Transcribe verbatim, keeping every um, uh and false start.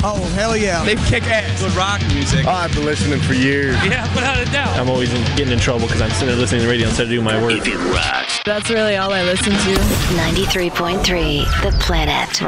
Oh, hell yeah. They kick ass. Good rock music. Oh, I've been listening for years. Yeah, without a doubt. I'm always in, getting in trouble because I'm sitting there listening to the radio instead of doing my work. If it rocks. That's really all I listen to. ninety-three point three, The Planet.